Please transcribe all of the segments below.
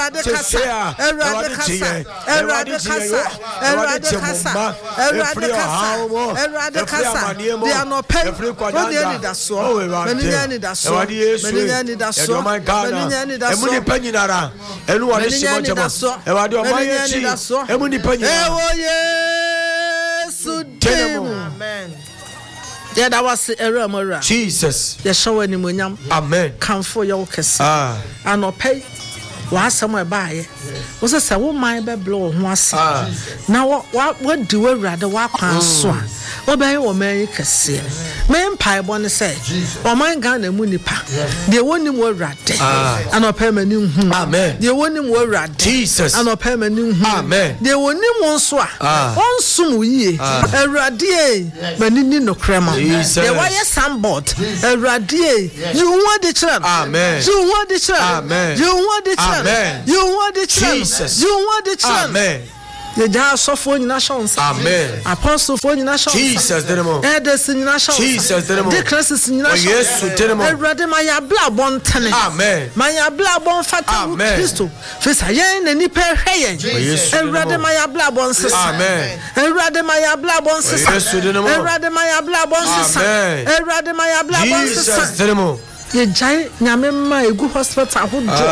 Yeah, that was a Jesus. The show any munyam. Amen. Come for your kiss. And no pay. Was somewhere by. Was a saw my blow once. Now what do we rather walk on swan? Obey or may see. Men pie one say, or my gun and munipa. The one were rat. And a permanent. Amen. The one were rat. Jesus. And a permanent. Amen. The one one swa. On some ye. A radie. Benini no crema. The wire sandboard. A radie. You want the child. Amen. You want the child. Amen. You want the child. Amen. You want the child. Jesus. You want the child. Amen. The jar software nations. Amen. Apostle for nations. Jesus, Demo. Elders in nations. Jesus, Demo. Decreases in nations. Yes, Demo. Rather, my blood born tenant. Amen. My blood born fatal. Christo. Fist again and nipper hay. And rather, my blood born sister. Amen. And rather, my blood born sister. And rather, my blood born sister. And rather, my blood born sister. Jesus, Demo. Ye giant Yamema, a good hospital.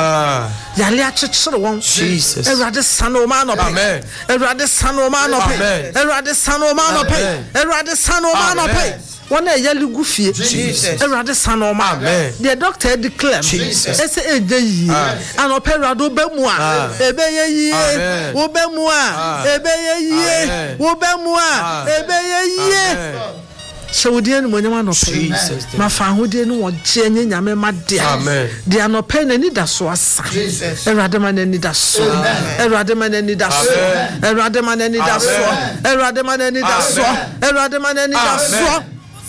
Yalia Chitron, Jesus, a rather son of man of Amen, a rather son of man of Amen, a rather son of man of Pay, a rather son of man of Pay. One a yellow goofy, Jesus, a rather son of man. The doctor declared, Jesus, a day, an opera do Bemua, a bay, Wobemua, a bay, Wobemua, a bay. So dear when Jesus, my family didn't want Jenny Yame, my dear. Amen. They are no pain and need a source. A radaman and need a soul. A radaman and need a soul. A radaman and need a soul. A radaman and need a soul. A radaman and need a soul.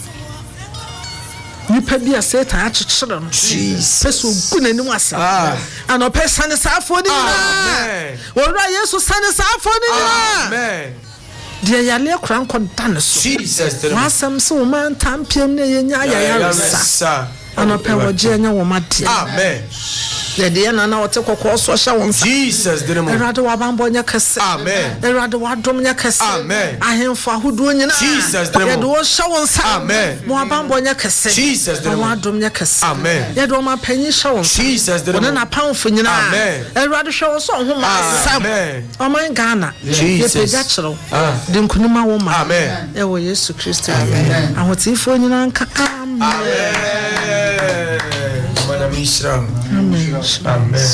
You pay me a set at children. Jesus, good and was. And a person is out for the man. Well, I also send us out for the man. Dear Yalia Crown Contanos, Jesus, was some so man, Tampian, Yaya, and a power general, woman. Amen. The dear Nana took a course or show. Jesus, the rather Wabambonia Cass. Amen. The rather Wadomia Cass. Amen. I am for who doing Jesus, the door shows. Amen. Wabambonia Cass. Jesus, the Wadomia Cass. Amen. Yet all my penny shows. Jesus, the one a pound for you. Amen. A rather shows on whom I oh my Ghana. Jesus, natural. Dinkunuma woman. Amen. There were yes to Christian. Amen. And what's if when you Amen. Amen.